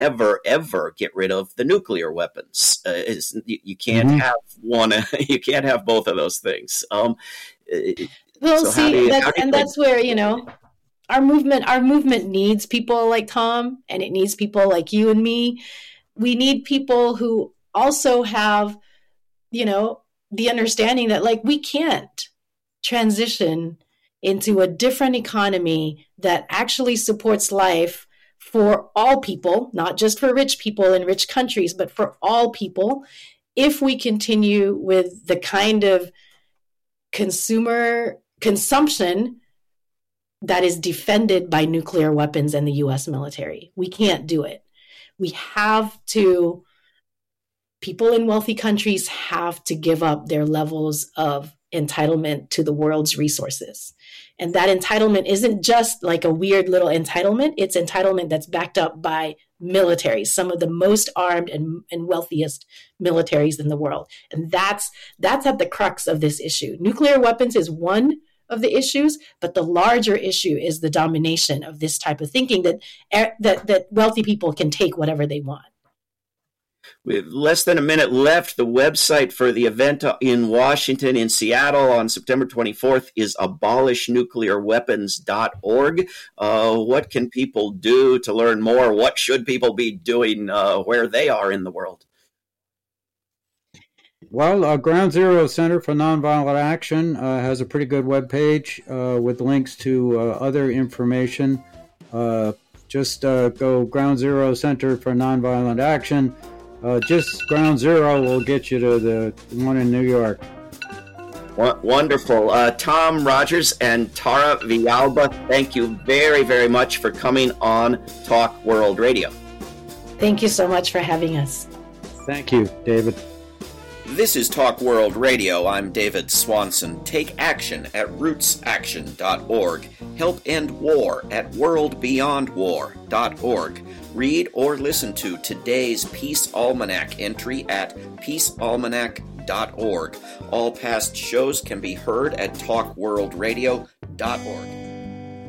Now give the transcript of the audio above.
ever get rid of the nuclear weapons. You can't have one. You can't have both of those things. Well, so see, that's where, our movement needs people like Tom, and it needs people like you and me. We need people who also have, the understanding that, like, we can't transition into a different economy that actually supports life for all people, not just for rich people in rich countries, but for all people, if we continue with the kind of consumption that is defended by nuclear weapons and the US military. We can't do it. People in wealthy countries have to give up their levels of entitlement to the world's resources. And that entitlement isn't just like a weird little entitlement. It's entitlement that's backed up by militaries, some of the most armed and wealthiest militaries in the world. And that's at the crux of this issue. Nuclear weapons is one of the issues, but the larger issue is the domination of this type of thinking that wealthy people can take whatever they want. With less than a minute left, the website for the event in Washington, in Seattle on September 24th is abolishnuclearweapons.org. What can people do to learn more? What should people be doing where they are in the world? Well, Ground Zero Center for Nonviolent Action has a pretty good webpage with links to other information. Just go Ground Zero Center for Nonviolent Action. Just Ground Zero will get you to the one in New York. Wonderful. Tom Rogers and Tara Villalba, thank you very, very much for coming on Talk World Radio. Thank you so much for having us. Thank you, David. This is Talk World Radio. I'm David Swanson. Take action at rootsaction.org. Help end war at worldbeyondwar.org. Read or listen to today's Peace Almanac entry at peacealmanac.org. All past shows can be heard at talkworldradio.org.